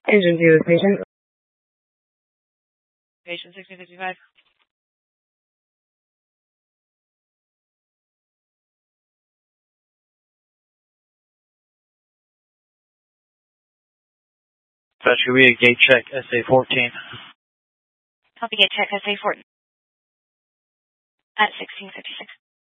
Engine 2 is patient. Patient 1655. Dispatcher, we gate check SA-14. Copy, gate check SA-14 at 1656.